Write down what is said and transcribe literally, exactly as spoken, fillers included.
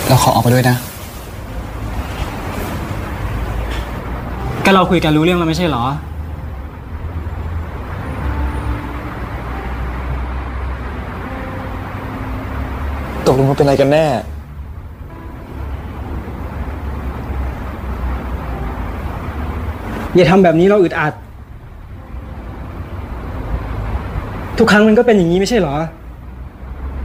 เราขอออกไปด้วยนะก็เราคุยกันรู้เรื่องแล้วไม่ใช่เหรอตกลงมันเป็นอะไรกันแน่อย่าทำแบบนี้เราอึดอัดทุกครั้งมันก็เป็นอย่างนี้ไม่ใช่เหรอ